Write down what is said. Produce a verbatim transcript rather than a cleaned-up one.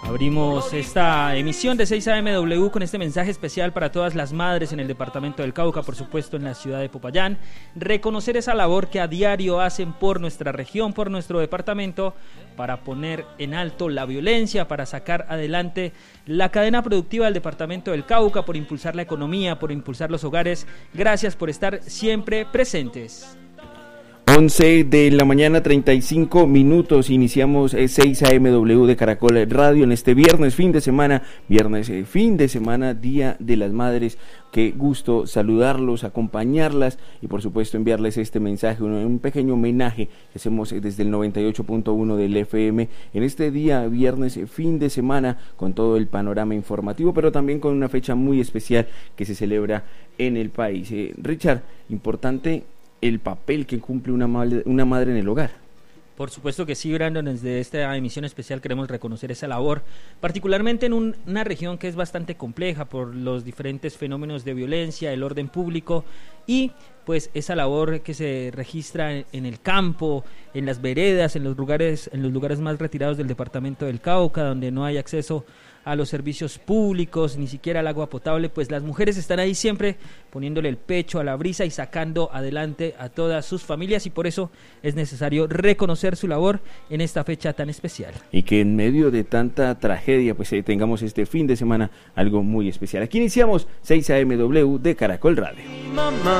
Abrimos esta emisión de seis A M W con este mensaje especial para todas las madres en el departamento del Cauca, por supuesto en la ciudad de Popayán. Reconocer esa labor que a diario hacen por nuestra región, por nuestro departamento, para poner en alto la violencia, para sacar adelante la cadena productiva del departamento del Cauca, por impulsar la economía, por impulsar los hogares. Gracias por estar siempre presentes. once de la mañana, treinta y cinco minutos, iniciamos seis A M W de Caracol Radio en este viernes, fin de semana, viernes, eh, fin de semana, Día de las Madres. Qué gusto saludarlos, acompañarlas y por supuesto enviarles este mensaje, un, un pequeño homenaje que hacemos desde el noventa y ocho punto uno del F M en este día, viernes, fin de semana, con todo el panorama informativo, pero también con una fecha muy especial que se celebra en el país. Eh, Richard, importante el papel que cumple una madre, una madre en el hogar. Por supuesto que sí, Brandon, desde esta emisión especial queremos reconocer esa labor, particularmente en un, una región que es bastante compleja por los diferentes fenómenos de violencia, el orden público y pues esa labor que se registra en, en el campo, en las veredas, en los lugares, en los lugares más retirados del departamento del Cauca, donde no hay acceso a los servicios públicos, ni siquiera al agua potable, pues las mujeres están ahí siempre poniéndole el pecho a la brisa y sacando adelante a todas sus familias, y por eso es necesario reconocer su labor en esta fecha tan especial. Y que en medio de tanta tragedia, pues eh, tengamos este fin de semana algo muy especial. Aquí iniciamos seis A M W de Caracol Radio.